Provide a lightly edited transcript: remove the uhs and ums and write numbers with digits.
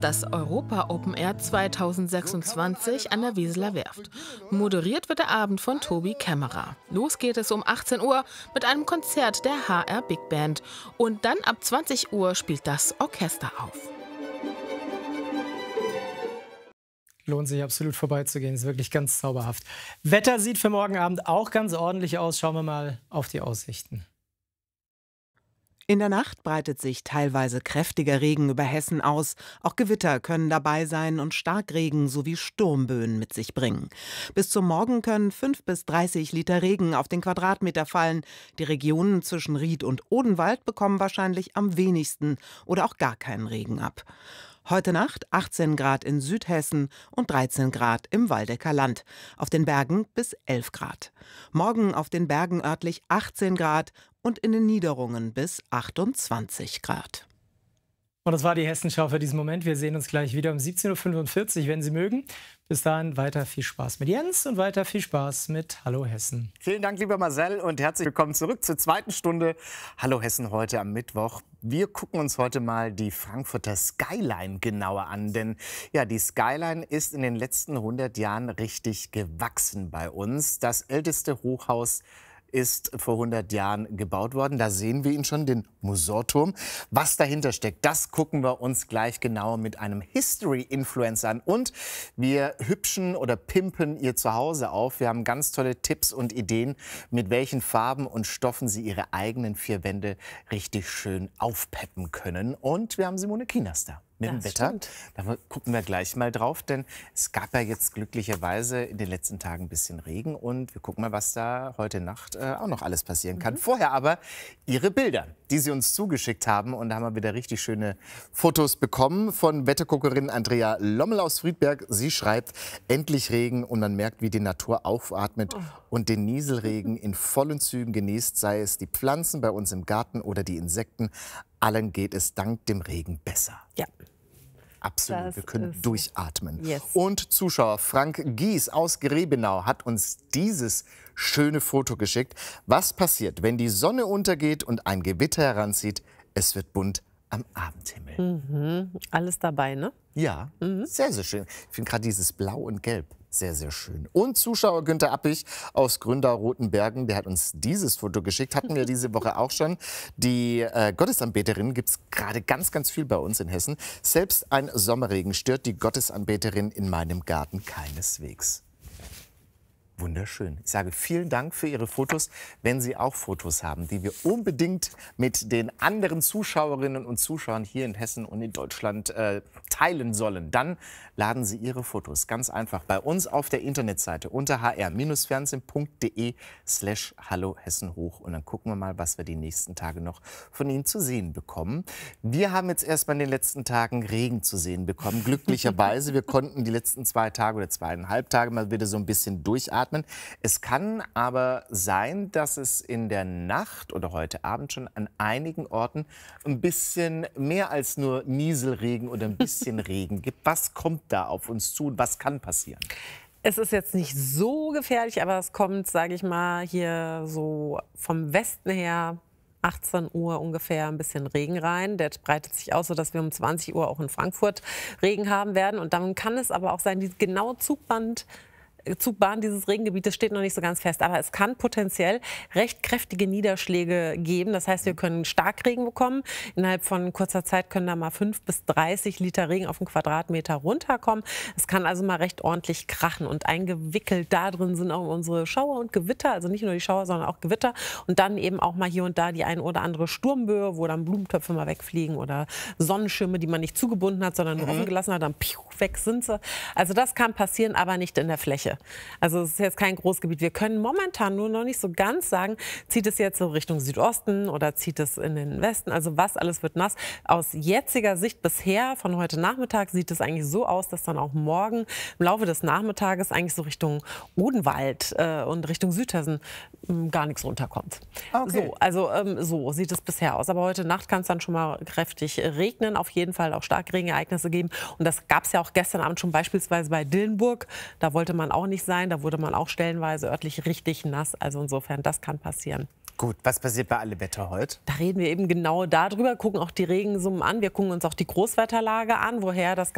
Das Europa Open Air 2026 an der Weseler Werft. Moderiert wird der Abend von Tobi Kämmerer. Los geht es um 18 Uhr mit einem Konzert der HR Big Band. Und dann ab 20 Uhr spielt das Orchester auf. Lohnt sich absolut vorbeizugehen, ist wirklich ganz zauberhaft. Wetter sieht für morgen Abend auch ganz ordentlich aus. Schauen wir mal auf die Aussichten. In der Nacht breitet sich teilweise kräftiger Regen über Hessen aus. Auch Gewitter können dabei sein und Starkregen sowie Sturmböen mit sich bringen. Bis zum Morgen können 5 bis 30 Liter Regen auf den Quadratmeter fallen. Die Regionen zwischen Ried und Odenwald bekommen wahrscheinlich am wenigsten oder auch gar keinen Regen ab. Heute Nacht 18 Grad in Südhessen und 13 Grad im Waldecker Land. Auf den Bergen bis 11 Grad. Morgen auf den Bergen örtlich 18 Grad und in den Niederungen bis 28 Grad. Und das war die Hessenschau für diesen Moment. Wir sehen uns gleich wieder um 17:45 Uhr, wenn Sie mögen. Bis dahin weiter viel Spaß mit Jens und weiter viel Spaß mit Hallo Hessen. Vielen Dank, lieber Marcel, und herzlich willkommen zurück zur zweiten Stunde Hallo Hessen heute am Mittwoch. Wir gucken uns heute mal die Frankfurter Skyline genauer an, denn ja, die Skyline ist in den letzten 100 Jahren richtig gewachsen bei uns. Das älteste Hochhaus ist vor 100 Jahren gebaut worden. Da sehen wir ihn schon, den Musorturm. Was dahinter steckt, das gucken wir uns gleich genauer mit einem History-Influencer an. Und wir hübschen oder pimpen ihr Zuhause auf. Wir haben ganz tolle Tipps und Ideen, mit welchen Farben und Stoffen Sie Ihre eigenen 4 Wände richtig schön aufpeppen können. Und wir haben Simone Kienast da. Mit dem Wetter. Stimmt. Da gucken wir gleich mal drauf, denn es gab ja jetzt glücklicherweise in den letzten Tagen ein bisschen Regen und wir gucken mal, was da heute Nacht auch noch alles passieren kann. Vorher aber Ihre Bilder, die Sie uns zugeschickt haben, und da haben wir wieder richtig schöne Fotos bekommen von Wetterguckerin Andrea Lommel aus Friedberg. Sie schreibt, endlich Regen, und man merkt, wie die Natur aufatmet und den Nieselregen in vollen Zügen genießt, sei es die Pflanzen bei uns im Garten oder die Insekten. Allen geht es dank dem Regen besser. Ja. Absolut, Das wir können durchatmen. Yes. Und Zuschauer Frank Gies aus Grebenau hat uns dieses schöne Foto geschickt. Was passiert, wenn die Sonne untergeht und ein Gewitter heranzieht? Es wird bunt am Abendhimmel. Alles dabei, ne? Ja, sehr, sehr schön. Ich finde gerade dieses Blau und Gelb sehr, sehr schön. Und Zuschauer Günther Appich aus Gründau-Rotenbergen, der hat uns dieses Foto geschickt. Hatten wir diese Woche auch schon. Die Gottesanbeterin gibt es gerade ganz, ganz viel bei uns in Hessen. Selbst ein Sommerregen stört die Gottesanbeterin in meinem Garten keineswegs. Wunderschön. Ich sage vielen Dank für Ihre Fotos. Wenn Sie auch Fotos haben, die wir unbedingt mit den anderen Zuschauerinnen und Zuschauern hier in Hessen und in Deutschland teilen sollen, dann laden Sie Ihre Fotos ganz einfach bei uns auf der Internetseite unter hr-fernsehen.de/Hallo Hessen hoch. Und dann gucken wir mal, was wir die nächsten Tage noch von Ihnen zu sehen bekommen. Wir haben jetzt erst mal in den letzten Tagen Regen zu sehen bekommen. Glücklicherweise, wir konnten die letzten 2 Tage oder 2,5 Tage mal wieder so ein bisschen durchatmen. Es kann aber sein, dass es in der Nacht oder heute Abend schon an einigen Orten ein bisschen mehr als nur Nieselregen oder ein bisschen Regen gibt. Was kommt da auf uns zu und was kann passieren? Es ist jetzt nicht so gefährlich, aber es kommt, sage ich mal, hier so vom Westen her 18 Uhr ungefähr ein bisschen Regen rein. Der breitet sich aus, sodass wir um 20 Uhr auch in Frankfurt Regen haben werden. Und dann kann es aber auch sein, die genaue Zugbahn dieses Regengebietes steht noch nicht so ganz fest, aber es kann potenziell recht kräftige Niederschläge geben. Das heißt, wir können Starkregen bekommen. Innerhalb von kurzer Zeit können da mal 5 bis 30 Liter Regen auf den Quadratmeter runterkommen. Es kann also mal recht ordentlich krachen, und eingewickelt da drin sind auch unsere Schauer und Gewitter, also nicht nur die Schauer, sondern auch Gewitter, und dann eben auch mal hier und da die ein oder andere Sturmböe, wo dann Blumentöpfe mal wegfliegen oder Sonnenschirme, die man nicht zugebunden hat, sondern nur offen gelassen hat, dann weg sind sie. Also das kann passieren, aber nicht in der Fläche. Also es ist jetzt kein Großgebiet. Wir können momentan nur noch nicht so ganz sagen, zieht es jetzt so Richtung Südosten oder zieht es in den Westen. Also was alles wird nass. Aus jetziger Sicht bisher, von heute Nachmittag, sieht es eigentlich so aus, dass dann auch morgen im Laufe des Nachmittages eigentlich so Richtung Odenwald und Richtung Südhessen gar nichts runterkommt. Okay. So sieht es bisher aus. Aber heute Nacht kann es dann schon mal kräftig regnen. Auf jeden Fall auch Starkregenereignisse geben. Und das gab es ja auch gestern Abend schon beispielsweise bei Dillenburg. Da wollte man auch nicht sein. Da wurde man auch stellenweise örtlich richtig nass. Also insofern, das kann passieren. Gut, was passiert bei Alle Wetter heute? Da reden wir eben genau darüber, gucken auch die Regensummen an. Wir gucken uns auch die Großwetterlage an, woher das